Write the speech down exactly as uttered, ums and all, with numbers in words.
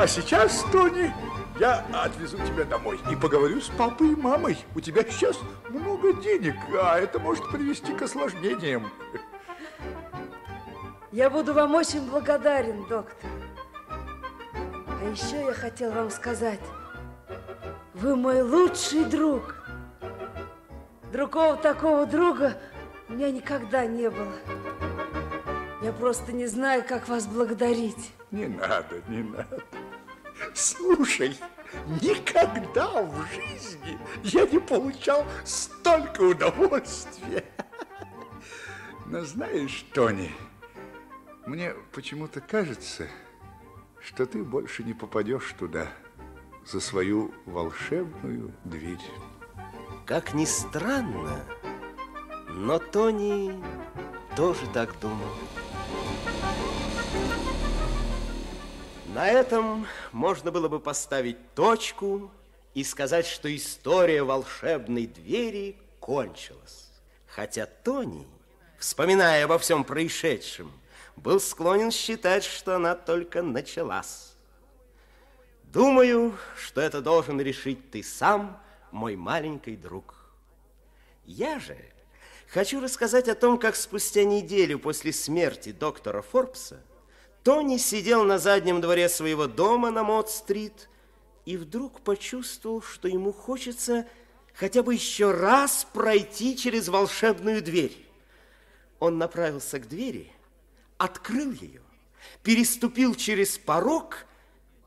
А сейчас, Тони, я отвезу тебя домой и поговорю с папой и мамой. У тебя сейчас много денег, а это может привести к осложнениям. Я буду вам очень благодарен, доктор. А еще я хотел вам сказать, вы мой лучший друг. Другого такого друга у меня никогда не было. Я просто не знаю, как вас благодарить. Не надо, не надо. Слушай, никогда в жизни я не получал столько удовольствия. Но знаешь, Тони, мне почему-то кажется, что ты больше не попадешь туда, за свою волшебную дверь. Как ни странно, но Тони тоже так думал. На этом можно было бы поставить точку и сказать, что история волшебной двери кончилась. Хотя Тони, вспоминая обо всем происшедшем, был склонен считать, что она только началась. Думаю, что это должен решить ты сам, мой маленький друг. Я же хочу рассказать о том, как спустя неделю после смерти доктора Форбса Тони сидел на заднем дворе своего дома на Мод-стрит и вдруг почувствовал, что ему хочется хотя бы еще раз пройти через волшебную дверь. Он направился к двери, открыл ее, переступил через порог